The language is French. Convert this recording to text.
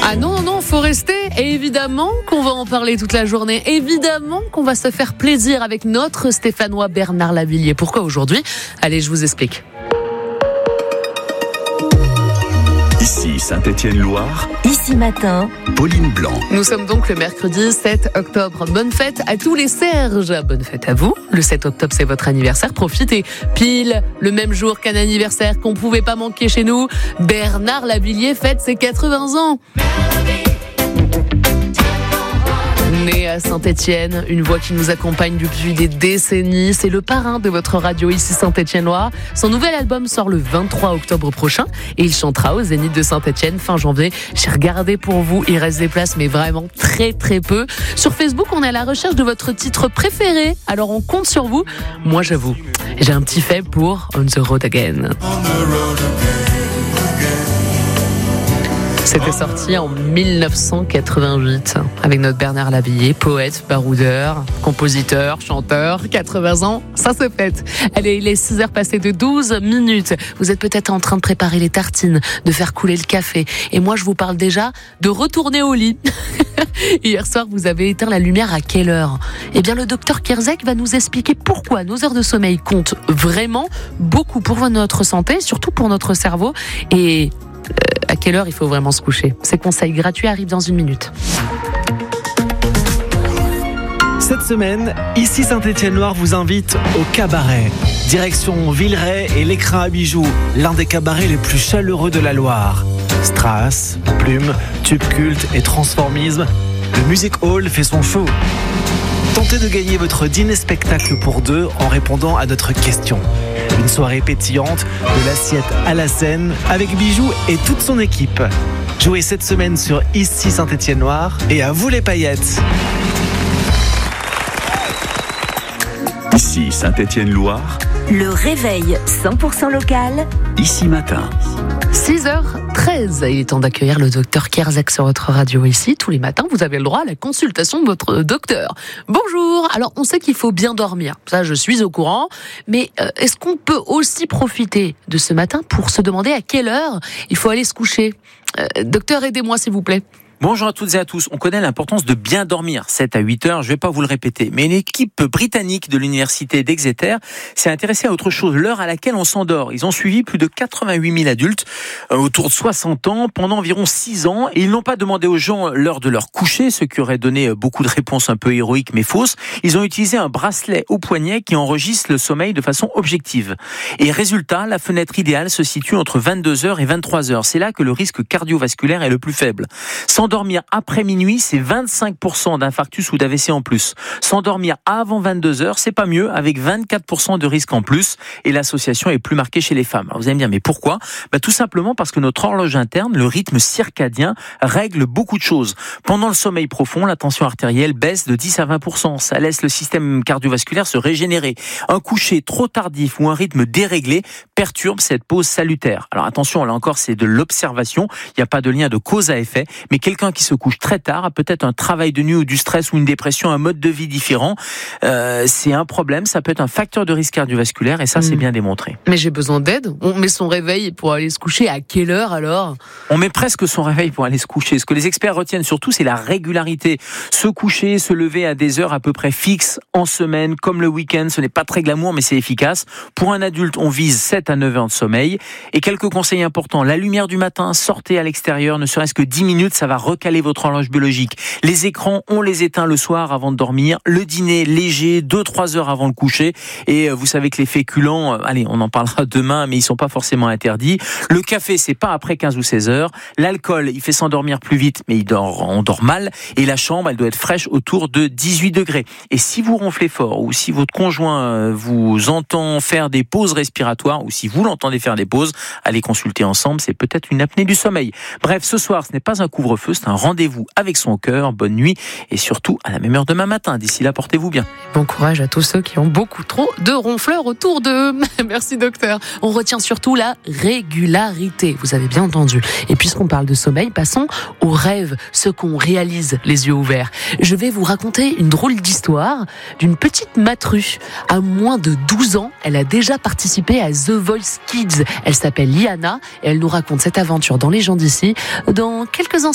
Ah non, faut rester. Et évidemment qu'on va en parler toute la journée. Évidemment qu'on va se faire plaisir avec notre Stéphanois Bernard Lavilliers. Pourquoi aujourd'hui ? Allez, je vous explique. Ici Saint-Étienne-Loire. Ici Matin. Pauline Blanc. Nous sommes donc le mercredi 7 octobre. Bonne fête à tous les Serges. Bonne fête à vous. Le 7 octobre, c'est votre anniversaire. Profitez. Pile le même jour qu'un anniversaire qu'on pouvait pas manquer chez nous. Bernard Lavilliers fête ses 80 ans. Né à Saint-Étienne, une voix qui nous accompagne depuis des décennies. C'est le parrain de votre radio ici Saint-Étienne-Loire. Son nouvel album sort le 23 octobre prochain et il chantera au Zénith de Saint-Étienne fin janvier. J'ai regardé pour vous, il reste des places mais vraiment très peu. Sur Facebook, on est à la recherche de votre titre préféré. Alors on compte sur vous. Moi j'avoue, j'ai un petit faible pour On the Road Again. C'était sorti en 1988 avec notre Bernard Lavilliers, poète, baroudeur, compositeur, chanteur, 80 ans, ça se fête. Allez, il est 6h passées de 12 minutes. Vous êtes peut-être en train de préparer les tartines, de faire couler le café. Et moi, je vous parle déjà de retourner au lit. Hier soir, vous avez éteint la lumière à quelle heure ? Eh bien, le docteur Kierzek va nous expliquer pourquoi nos heures de sommeil comptent vraiment beaucoup pour notre santé, surtout pour notre cerveau. Et à quelle heure il faut vraiment se coucher ? Ces conseils gratuits arrivent dans une minute. Cette semaine, ici Saint-Étienne-Loire vous invite au cabaret. Direction Villeray et l'Écrin à bijoux, l'un des cabarets les plus chaleureux de la Loire. Strass, Plume, Tube Culte et Transformisme, le Music Hall fait son show. Tentez de gagner votre dîner-spectacle pour deux en répondant à notre question. Une soirée pétillante, de l'assiette à la scène, avec Bijoux et toute son équipe. Jouez cette semaine sur Ici Saint-Étienne-Loire et à vous les paillettes. Ici Saint-Étienne-Loire. Le réveil 100% local. Ici Matin. 6h13, il est temps d'accueillir le docteur Kierzek sur votre radio ici. Tous les matins, vous avez le droit à la consultation de votre docteur. Bonjour. Alors, on sait qu'il faut bien dormir. Ça, je suis au courant. Mais est-ce qu'on peut aussi profiter de ce matin pour se demander à quelle heure il faut aller se coucher ? Docteur, aidez-moi s'il vous plaît. Bonjour à toutes et à tous. On connaît l'importance de bien dormir, 7 à 8 heures, je vais pas vous le répéter. Mais une équipe britannique de l'université d'Exeter s'est intéressée à autre chose, l'heure à laquelle on s'endort. Ils ont suivi plus de 88 000 adultes, autour de 60 ans, pendant environ 6 ans. Et ils n'ont pas demandé aux gens l'heure de leur coucher, ce qui aurait donné beaucoup de réponses un peu héroïques mais fausses. Ils ont utilisé un bracelet au poignet qui enregistre le sommeil de façon objective. Et résultat, la fenêtre idéale se situe entre 22h et 23h. C'est là que le risque cardiovasculaire est le plus faible. S'endormir après minuit, c'est 25% d'infarctus ou d'AVC en plus. S'endormir avant 22h, c'est pas mieux, avec 24% de risque en plus. Et l'association est plus marquée chez les femmes. Alors vous allez me dire, mais pourquoi ? Tout simplement parce que notre horloge interne, le rythme circadien, règle beaucoup de choses. Pendant le sommeil profond, la tension artérielle baisse de 10 à 20%. Ça laisse le système cardiovasculaire se régénérer. Un coucher trop tardif ou un rythme déréglé perturbe cette pause salutaire. Alors attention, là encore, c'est de l'observation. Il n'y a pas de lien de cause à effet. Mais quelqu'un qui se couche très tard a peut-être un travail de nuit ou du stress ou une dépression, un mode de vie différent. C'est un problème, ça peut être un facteur de risque cardiovasculaire et ça, c'est bien démontré. Mais j'ai besoin d'aide. On met son réveil pour aller se coucher à quelle heure alors ? On met presque son réveil pour aller se coucher. Ce que les experts retiennent surtout, c'est la régularité. Se coucher, se lever à des heures à peu près fixes en semaine, comme le week-end. Ce n'est pas très glamour, mais c'est efficace. Pour un adulte, on vise 7 à 9 heures de sommeil. Et quelques conseils importants. La lumière du matin, sortez à l'extérieur, ne serait-ce que 10 minutes, ça va recaler votre horloge biologique. Les écrans, on les éteint le soir avant de dormir. Le dîner léger, 2-3 heures avant le coucher. Et vous savez que les féculents, allez, on en parlera demain, mais ils sont pas forcément interdits. Le café, c'est pas après 15 ou 16 heures. L'alcool, il fait s'endormir plus vite, mais on dort mal. Et la chambre, elle doit être fraîche autour de 18 degrés. Et si vous ronflez fort, ou si votre conjoint vous entend faire des pauses respiratoires, ou si vous l'entendez faire des pauses, allez consulter ensemble, c'est peut-être une apnée du sommeil. Bref, ce soir, ce n'est pas un couvre-feu, c'est un rendez-vous avec son cœur. Bonne nuit et surtout à la même heure demain matin. D'ici là, portez-vous bien. Bon courage à tous ceux qui ont beaucoup trop de ronfleurs autour d'eux. Merci docteur. On retient surtout la régularité. Vous avez bien entendu. Et puisqu'on parle de sommeil, passons aux rêves, ce qu'on réalise les yeux ouverts. Je vais vous raconter une drôle d'histoire d'une petite Matru. À moins de 12 ans, elle a déjà participé à The Voice Kids. Elle s'appelle Liana et elle nous raconte cette aventure dans Les gens d'ici dans quelques instants.